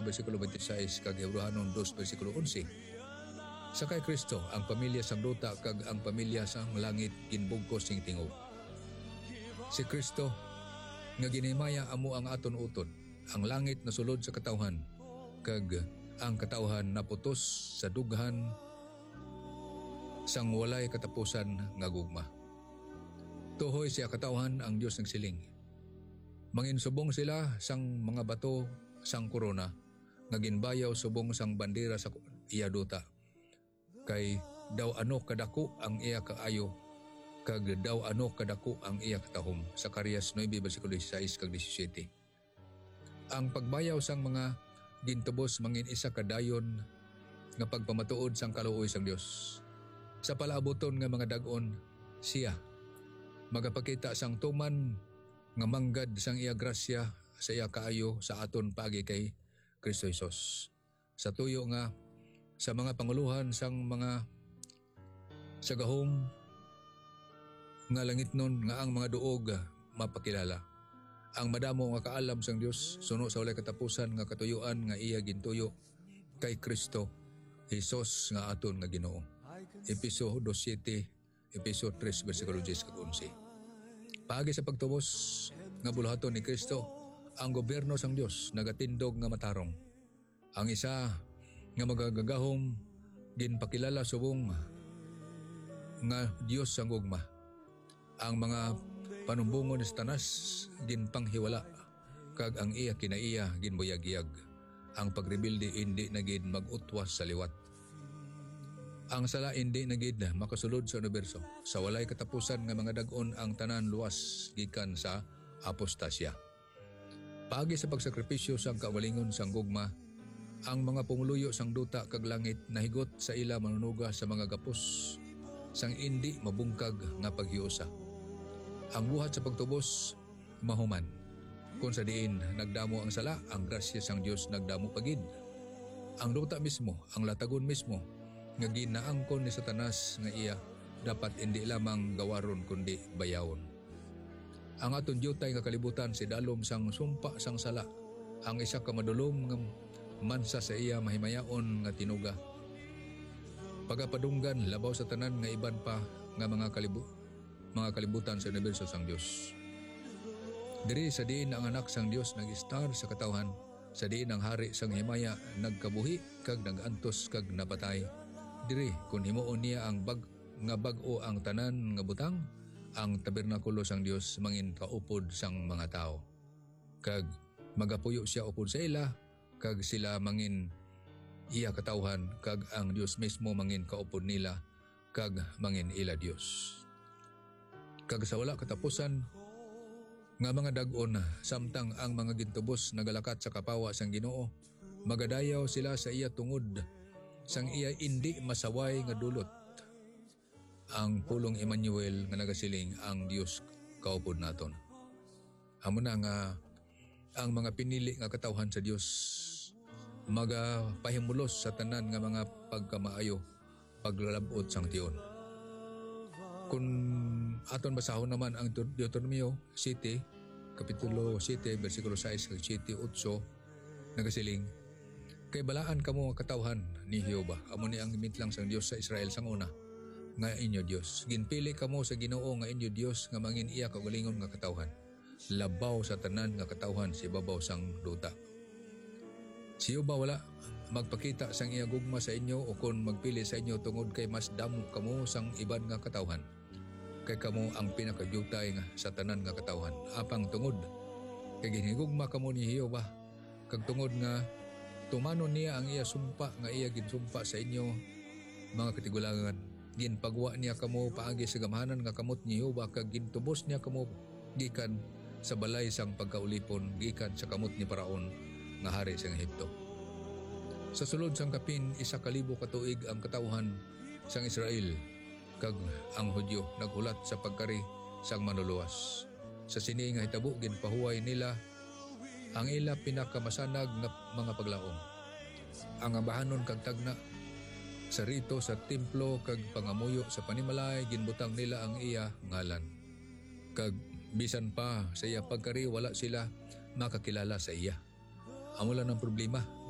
versikulo 26 kag Hebrehanon 2 versikulo 11. Sakay Kristo ang pamilya sang duta kag ang pamilya sang langit ginbugkos sing tingog. Si Kristo nga ginhimaya amo ang aton utod, ang langit nasulod sa katawhan kag ang katawhan naputos sa dughan sang walay katapusan nga gugma. Tuhoy siya katawhan ang Dios nagsiling. Manginsubong sila sang mga bato sang korona nga ginbayaw subong sang bandera sa iya duta. Kay daw ano kadako ang iya kaayo kag daw ano kadako ang iya katahom. Zacarias 9 versikulo 16 kag 17. Ang pagbayaw sang mga gintubos mangin isa kadayon nga pagpamatuod sang kaluoy sang Dios. Sa palaaboton nga mga dag-on siya magapakita sang tuman nga manggad sang iya grasya sa iya kaayo sa aton paagi kay Kristo Jesus. Sa tuyo nga sa mga panguluhan sang mga sagahom nga langitnon nga ang mga duog mapakilala. Ang madamo nga kaalam sang Dios suno sa walay katapusan nga katuyuan nga iya gintuyo kay Kristo Jesus nga aton nga Ginoo. Episo 2:7, Episo 3 versikulo 10 kag 11. Paagi sa pagtubos nga buluhaton ni Kristo, ang gobyerno sang Dios nagatindog nga matarong. Ang isa nga magagagahom ginpakilala subong nga Dios sang gugma. Ang mga panumbungon ni Satanas ginpanghiwala kag ang iya kinaiya ginbuyag-iyag. Ang pagrebilde hindi na gid mag-utwas sa liwat. Ang sala hindi na gid makasulod sa universo. Sa walay katapusan nga mga dag-on ang tanan luwas gikan sa apostasya. Paagi sa pagsakripisyo sang kawalingon sang gugma, ang mga pumuluyo sang duta kag langit nahigot sa ila manunuga sa mga gapos sang indi mabungkag nga paghiusa. Ang buhat sa pagtubos mahuman. Kung sa diin nagdamo ang sala, ang grasya sang Dios nagdamo pagid. Ang duta mismo, ang latagon mismo nga ginaangkon ni Satanas nga iya dapat hindi lamang gawaron kundi bayawon. Ang aton diyutay nga kalibutan si dalom sang sumpa sang sala, ang isa ka madulom nga mansa sa iya mahimayaon nga tinuga. Pagapadunggan labaw sa tanan nga iban pa nga mga kalibutan sa universo sang Dios. Diri sa diin ang anak sang Dios nag-star sa katawhan, sa diin ang hari sang himaya nagkabuhi kag nagantos kag napatay. Diri kun himuon niya ang bag-o ang tanan nga butang, ang tabernakulo sang Dios mangin kaupod sang mga tao. Kag magapuyo siya upod sa ila, kag sila mangin iya katawhan, kag ang Dios mismo mangin kaupod nila, kag mangin ila Dios. Kag sa wala katapusan nga mga dag-on samtang ang mga gintubos nagalakat sa kapawa sang Ginoo, magadayaw sila sa iya tungod sang iya indi masaway nga dulot. Ang pulong Emmanuel nga nagasiling ang Dios kaupod naton. Amo na nga ang mga pinili nga katawhan sa Dios magapahimulos sa tanan nga mga pagkamaayo paglalabot sang tion. Kung aton basahon naman ang Deuteronomio 7 kapitulo 7 versikulo 6 kag 7:8 nagasiling, kay balaan kamo nga katawhan ni Jehova, amo ni ang gimintlang sang Dios sa Israel sang una nga inyo Dios. Ginpili kamo sa Ginoo nga inyo Dios nga mangin iya kaugalingon nga katawhan, labaw sa tanan nga katawhan si babaw sang duta. Si Jehova wala magpakita sang iya gugma sa inyo o kon magpili sa inyo tungod kay mas damo kamo sang iban nga katawhan. Kay kamo ang pinakadyutay nga sa tanan nga katawhan. Apang tungod kay ginhigugma kamo ni Jehova, kag tungod nga tumanon niya ang iya sumpa nga iya ginsumpa sa inyo mga katigulangan. Ginpagwa niya kamo paagi sa gamhanan nga kamot ni Jehova, kag gintubos niya kamo gikan sa balay sang pagkaulipon gikan sa kamot ni Paraon nga hari sang Ehipto. Sa sulod sang kapin 1,000 katuig ang katawhan sang Israel, kag ang Hudyo naghulat sa pagkari sang manuluwas. Sa sini nga hitabo ginpahuway nila ang ila pinakamasanag nga mga paglaom. Ang abahanon kag tagna sa rito sa templo kag pangamuyo sa panimalay ginbutang nila ang iya ngalan. Kag bisan pa sa iya pagkari wala sila makakilala sa iya. Amo lang ang problema.